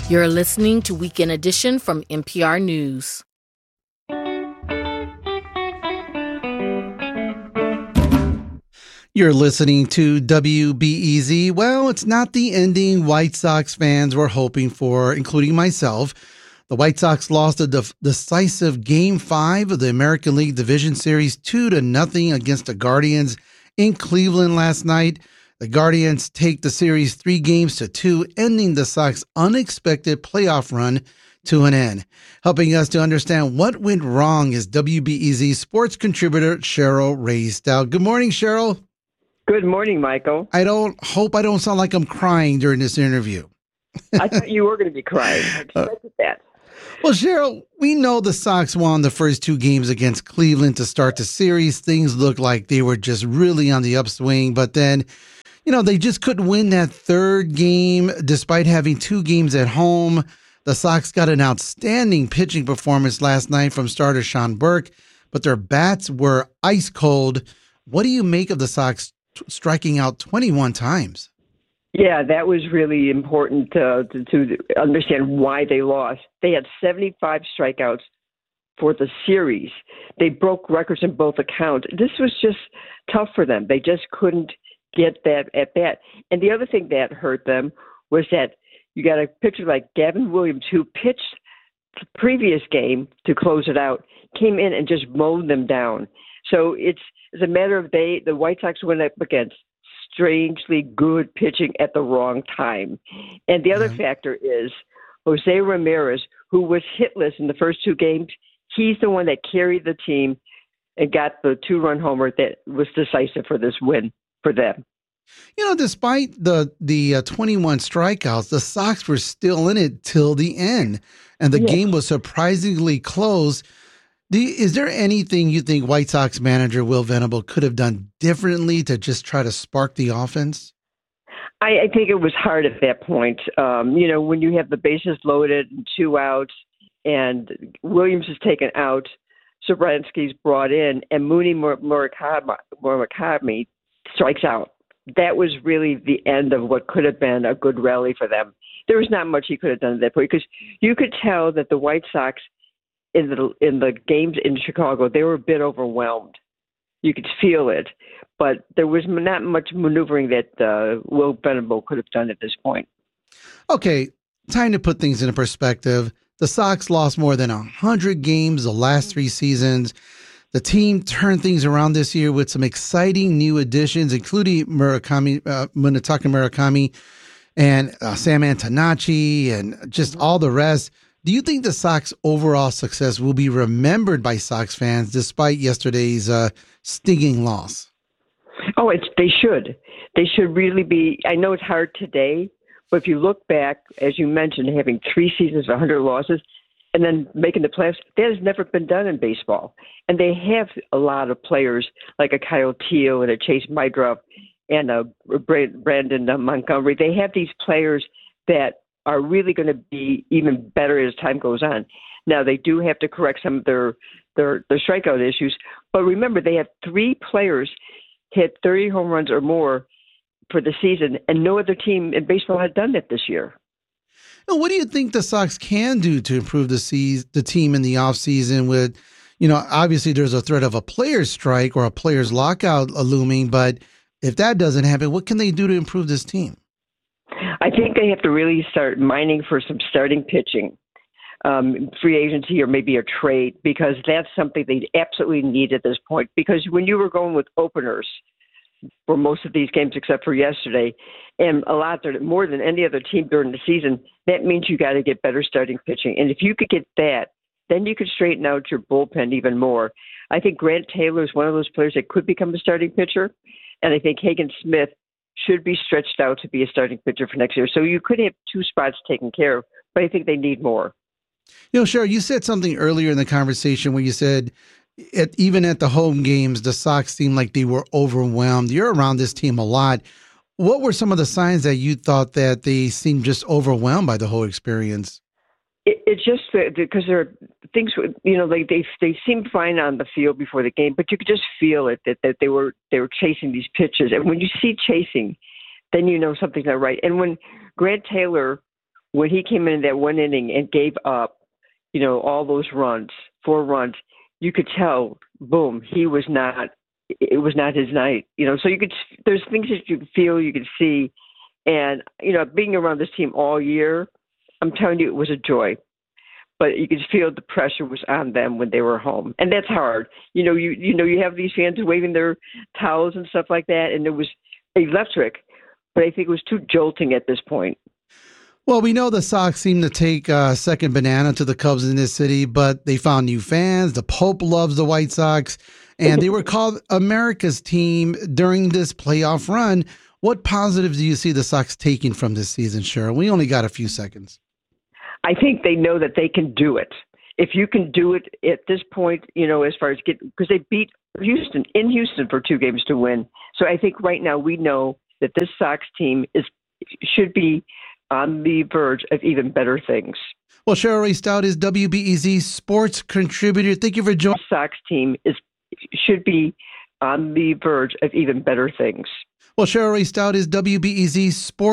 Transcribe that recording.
You're listening to Weekend Edition from NPR News. You're listening to WBEZ. Well, it's not the ending White Sox fans were hoping for, including myself. The White Sox lost a decisive Game 5 of the American League Division Series 2-0 against the Guardians in Cleveland last night. The Guardians take the series 3-2, ending the Sox unexpected playoff run to an end. Helping us to understand what went wrong is WBEZ sports contributor Cheryl Raye-Stout. Good morning, Cheryl. Good morning, Michael. I don't sound like I'm crying during this interview. I thought you were going to be crying. I expected that. Well, Cheryl, we know the Sox won the first 2 games against Cleveland to start the series. Things looked like they were just really on the upswing, but then, they just couldn't win that third game despite having 2 games at home. The Sox got an outstanding pitching performance last night from starter Sean Burke, but their bats were ice cold. What do you make of the Sox striking out 21 times? Yeah, that was really important to understand why they lost. They had 75 strikeouts for the series. They broke records in both accounts. This was just tough for them. They just couldn't get that at bat. And the other thing that hurt them was that you got a pitcher like Gavin Williams, who pitched the previous game to close it out, came in and just mowed them down. So it's a matter of the White Sox went up against strangely good pitching at the wrong time. And the other factor is Jose Ramirez, who was hitless in the first 2 games. He's the one that carried the team and got the 2-run homer that was decisive for this win for them. Despite the 21 strikeouts, the Sox were still in it till the end, and the game was surprisingly close. Is there anything you think White Sox manager Will Venable could have done differently to just try to spark the offense? I think it was hard at that point. When you have the bases loaded and 2 outs and Williams is taken out, Sobransky's brought in, and Mooney Murakami strikes out. That was really the end of what could have been a good rally for them. There was not much he could have done at that point because you could tell that the White Sox in the games in Chicago, they were a bit overwhelmed. You could feel it, but there was not much maneuvering that Will Venable could have done at this point. Okay, time to put things into perspective. The Sox lost more than 100 games the last 3 seasons. The team turned things around this year with some exciting new additions, including Munetaka Murakami and Sam Antonacci and just all the rest. Do you think the Sox overall success will be remembered by Sox fans despite yesterday's stinging loss? Oh, they should. They should really be. I know it's hard today, but if you look back, as you mentioned, having 3 seasons of 100 losses and then making the playoffs, that has never been done in baseball. And they have a lot of players like a Kyle Teel and a Chase Meidroff and a Brandon Montgomery. They have these players that are really going to be even better as time goes on. Now, they do have to correct some of their strikeout issues, but remember, they have 3 players hit 30 home runs or more for the season, and no other team in baseball had done that this year. Now, what do you think the Sox can do to improve the team in the offseason with, obviously there's a threat of a player's strike or a player's lockout looming, but if that doesn't happen, what can they do to improve this team? I think they have to really start mining for some starting pitching, free agency or maybe a trade, because that's something they absolutely need at this point. Because when you were going with openers for most of these games except for yesterday, and more than any other team during the season, that means you got to get better starting pitching. And if you could get that, then you could straighten out your bullpen even more. I think Grant Taylor is one of those players that could become a starting pitcher, and I think Hagen Smith should be stretched out to be a starting pitcher for next year. So you could have 2 spots taken care of, but I think they need more. Cheryl, you said something earlier in the conversation where you said even at the home games, the Sox seemed like they were overwhelmed. You're around this team a lot. What were some of the signs that you thought that they seemed just overwhelmed by the whole experience? It's just because there are things, they seemed fine on the field before the game, but you could just feel it that they were chasing these pitches. And when you see chasing, then you know something's not right. And when Grant Taylor when he came in that one inning and gave up, all those runs, 4 runs, you could tell, boom, it was not his night. So there's things that you could feel, you could see. And, being around this team all year, I'm telling you, it was a joy. But you could feel the pressure was on them when they were home. And that's hard. You have these fans waving their towels and stuff like that, and it was electric. But I think it was too jolting at this point. Well, we know the Sox seem to take second banana to the Cubs in this city, but they found new fans. The Pope loves the White Sox, and they were called America's team during this playoff run. What positives do you see the Sox taking from this season, Cheryl? We only got a few seconds. I think they know that they can do it. If you can do it at this point, as far as because they beat Houston in Houston for 2 games to win. So I think right now we know that this Sox team should be on the verge of even better things. Well, Cheryl Rae Stout is WBEZ sports contributor. Thank you for joining. The Sox team should be on the verge of even better things. Well, Cheryl Rae Stout is WBEZ sports